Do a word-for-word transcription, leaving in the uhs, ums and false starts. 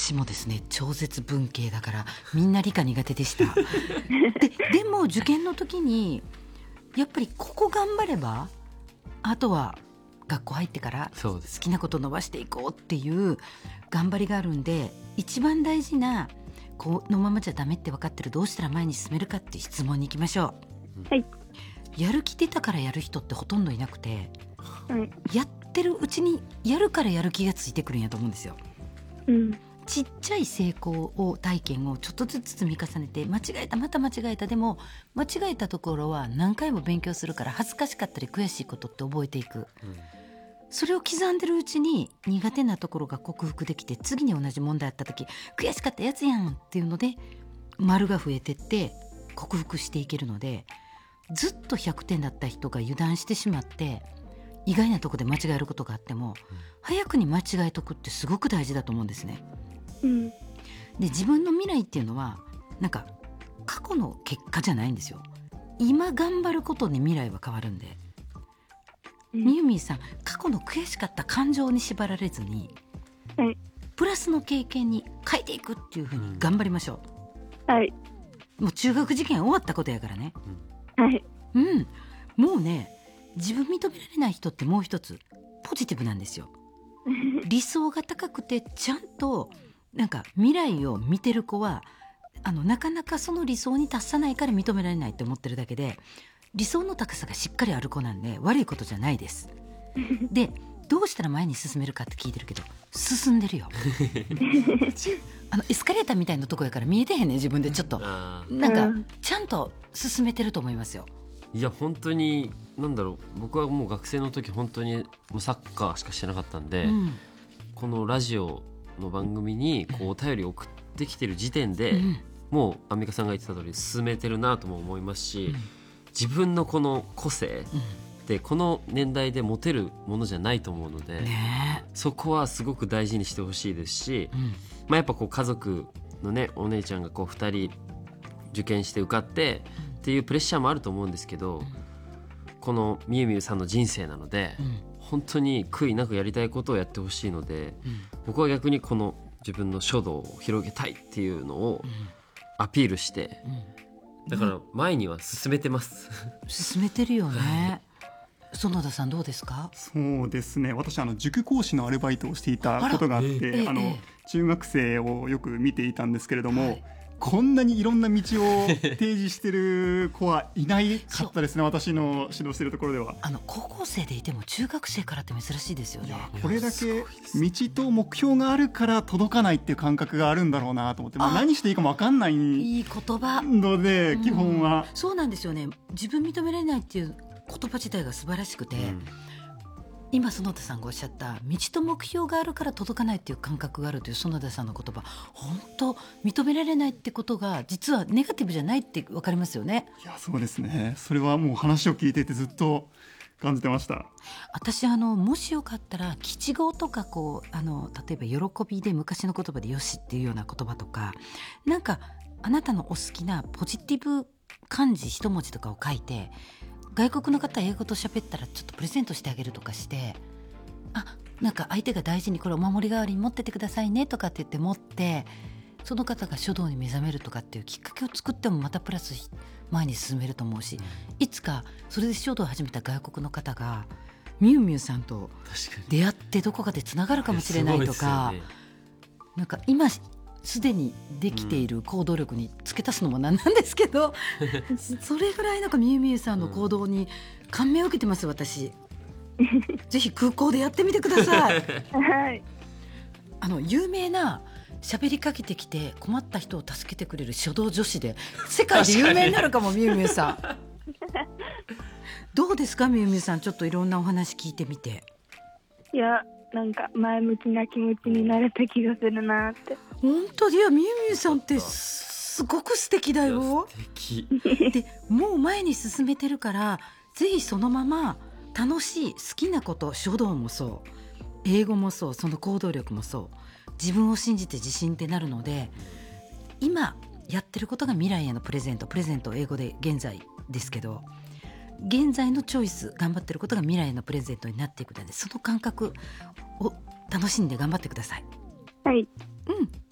私もですね、超絶文系だからみんな理科苦手でしたで, でも受験の時にやっぱりここ頑張ればあとは学校入ってから好きなこと伸ばしていこうっていう頑張りがあるんで、一番大事なこのままじゃダメって分かってる、どうしたら前に進めるかっていう質問に行きましょう。はい。 やる気出たからやる人ってほとんどいなくて、 はい、 やってるうちにやるからやる気がついてくるんやと思うんですよ。 うん、 ちっちゃい成功を体験をちょっとずつ積み重ねて、間違えたまた間違えた、でも間違えたところは何回も勉強するから恥ずかしかったり悔しいことって覚えていく、うん、それを刻んでるうちに苦手なところが克服できて、次に同じ問題あった時悔しかったやつやんっていうので丸が増えてって克服していけるので、ずっとひゃくてんだった人が油断してしまって意外なところで間違えることがあっても、うん、早くに間違えとくってすごく大事だと思うんですね、 うん、 で自分の未来っていうのはなんか過去の結果じゃないんですよ。今頑張ることに未来は変わるんで、うん、みゆみゆさん、過去の悔しかった感情に縛られずに、 はい、 プラスの経験に変えていくっていうふうに頑張りましょう。はい。 もう中学受験終わったことやからね、 うん、はい、 うん、もうね、自分認められない人ってもう一つポジティブなんですよ理想が高くてちゃんとなんか未来を見てる子はあのなかなかその理想に達さないから認められないって思ってるだけで、理想の高さがしっかりある子なんで悪いことじゃないですで、どうしたら前に進めるかって聞いてるけど進んでるよあのエスカレーターみたいなとこやから見えてへんね、自分でちょっとなんかちゃんと進めてると思いますよ。 いや本当になんだろう、僕はもう学生の時本当にもうサッカーしかしてなかったんで、うん、このラジオの番組にこうお便り送ってきてる時点で、うん、もうアンミカさんが言ってた通り進めてるなとも思いますし、うん、自分のこの個性ってこの年代で持てるものじゃないと思うので、ね、そこはすごく大事にしてほしいですし、うん、まあ、やっぱこう家族のねお姉ちゃんがこうふたり受験して受かってっていうプレッシャーもあると思うんですけど、このみゆみゆさんの人生なので、うん、本当に悔いなくやりたいことをやってほしいので、うん、僕は逆にこの自分の書道を広げたいっていうのをアピールして、うん、だから前には進めてます進めてるよね園田さんどうですか？ そうですね、私あの塾講師のアルバイトをしていたことがあって、あ、えー、あの、えー、中学生をよく見ていたんですけれども、はい、こんなにいろんな道を提示してる子はいないかったですね私の指導しているところでは。 あの高校生でいても中学生からって珍しいですよね。 これだけ道と目標があるから届かないっていう感覚があるんだろうなと思って、まあ、何していいかも分かんないいい言葉ので、うん、基本はそうなんですよね。自分認められないっていう言葉自体が素晴らしくて、うん、今園田さんがおっしゃった道と目標があるから届かないっていう感覚があるという園田さんの言葉、本当認められないってことが実はネガティブじゃないって分かりますよね。 いやそうですね、それはもう話を聞いていてずっと感じてました。 私あのもしよかったら吉語とかこうあの例えば喜びで昔の言葉でよしっていうような言葉とか、なんかあなたのお好きなポジティブ漢字一文字とかを書いて外国の方英語と喋ったらちょっとプレゼントしてあげるとかして、あ、なんか相手が大事にこれお守り代わりに持っててくださいねとかって言って持ってその方が書道に目覚めるとかっていうきっかけを作ってもまたプラス前に進めると思うし、いつかそれで書道を始めた外国の方がみゆみゆさんと出会ってどこかでつながるかもしれないとか、ね、なんか今すでにできている行動力に付け足すのもなんなんですけど、うん、それぐらいなんかみゆみゆさんの行動に感銘を受けてます私ぜひ空港でやってみてください、 はい、 あの有名な喋りかけてきて困った人を助けてくれる書道女子で世界で有名になるかもみゆみゆさんどうですかみゆみゆさん、ちょっといろんなお話聞いてみて。 いやなんか前向きな気持ちになれた気がするなって。 本当いやみゆみゆさんってすごく素敵だよ。 素敵でもう前に進めてるからぜひそのまま楽しい好きなこと、書道もそう英語もそう、その行動力もそう自分を信じて自信ってなるので、今やってることが未来へのプレゼント、プレゼント英語で現在ですけど現在のチョイス頑張ってることが未来へのプレゼントになっていくので、その感覚を楽しんで頑張ってください。 はい、 うん。